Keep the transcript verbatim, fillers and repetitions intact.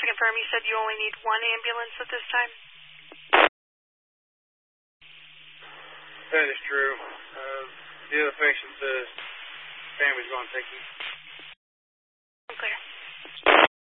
to confirm, you said you only need one ambulance at this time? That is true. Uh, the other patient's uh, family's going to take him.